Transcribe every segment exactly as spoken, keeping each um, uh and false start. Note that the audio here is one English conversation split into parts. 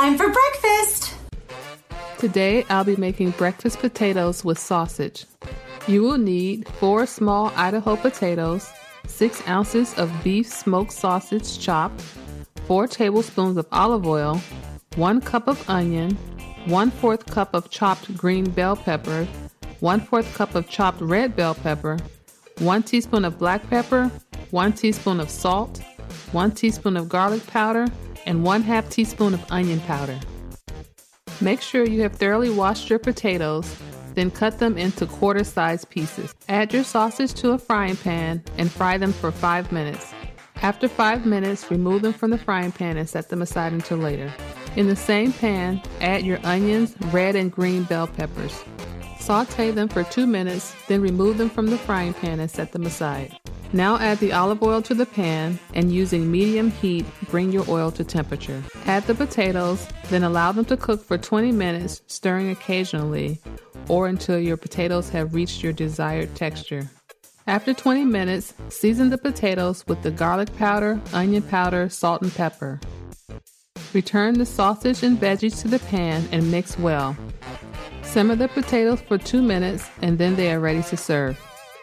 time for breakfast! Today I'll be making breakfast potatoes with sausage. You will need four small Idaho potatoes, six ounces of beef smoked sausage chopped, four tablespoons of olive oil, one cup of onion, one-fourth cup of chopped green bell pepper, one-fourth cup of chopped red bell pepper, one teaspoon of black pepper, one teaspoon of salt, one teaspoon of garlic powder, and one half teaspoon of onion powder. Make sure you have thoroughly washed your potatoes, then cut them into quarter-sized pieces. Add your sausage to a frying pan and fry them for five minutes. After five minutes, remove them from the frying pan and set them aside until later. In the same pan, add your onions, red and green bell peppers. Sauté them for two minutes, then remove them from the frying pan and set them aside. Now add the olive oil to the pan and using medium heat, bring your oil to temperature. Add the potatoes, then allow them to cook for twenty minutes, stirring occasionally, or until your potatoes have reached your desired texture. After twenty minutes, season the potatoes with the garlic powder, onion powder, salt, and pepper. Return the sausage and veggies to the pan and mix well. Simmer the potatoes for two minutes and then they are ready to serve.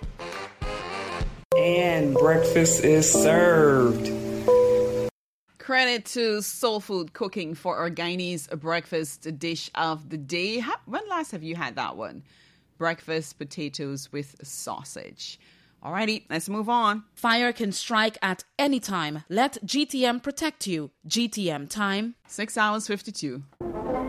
And breakfast is served. Credit to Soul Food Cooking for our Guyanese breakfast dish of the day. How, when last have you had that one? Breakfast potatoes with sausage. Alrighty, let's move on. Fire can strike at any time. Let G T M protect you. G T M time. six hours fifty-two.